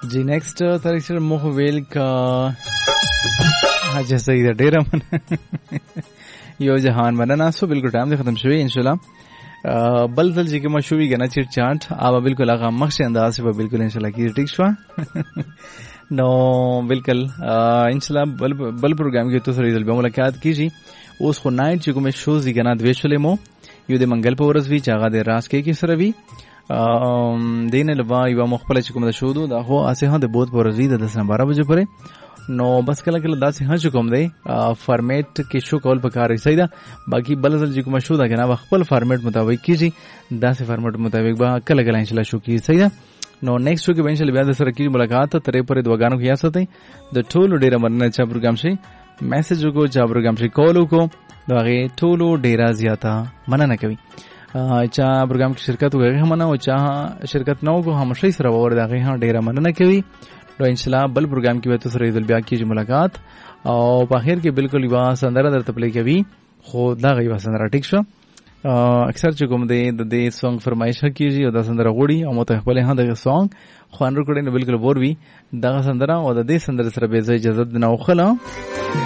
जी नेक्स्ट तारीख मोहवेल का अच्छा सही ډیر من یو جهان مننه سو بالکل ټایم دې ختم شوی ان شاء الله بل ځل چې کوم شوی کنه چټ چاټ اوبه بالکل هغه مخشه انداز په بالکل ان شاء الله کی ټیک شو نو بالکل ان شاء الله بل پروګرام کې تاسو سره به ملاقات کیږي اوس خو نایټ چې کوم شوز دی کنه دوی شولې مو یو د منګل په ورځ وی چې هغه د راس کې سره وی دین لوا یو مخبل چې کوم د شو دا هو اسه هه د بوت په ورځ دی د 12 بجې پورې نو بس کله کله داسې ها کوم دی فارمیټ کې شو کول پکاره صحیح ده باقي بل ځل چې کوم شو دا کنه خپل فارمیټ مطابق کیږي داسې فارمیټ مطابق به کله کله ان شاء الله شو کی صحیح ده نو نیکسټ شو کې به ان شاء الله بیا د سره کی ملاقات ترې پرې دواګانو کې یاسته د ټولو ډیره مننه چې پروګرام شي میسج وکړو چې پروګرام شي کول وکړو داغه ټولو ډیره زیاته مننه کوي چا پروګرام کې شرکت وکړي هم نه او چا شرکت نه وکړو هم شي سره ور داغه هم ډیره مننه کوي نو ان شاء الله بل پروګرام کې به تاسو سره بیا کیږي ملاقات او په اخر کې بالکل یو سندره درته پلی کوي خو دا غي سندره ټیک شو اکثر چې کوم دی د دې سونګ فرمایش کیږي او دا سندره غوړي او مته خپل هغه د سونګ خوان ورکړي نو بالکل ور وی دا سندره او د دې سندره سره به اجازه نه وخلا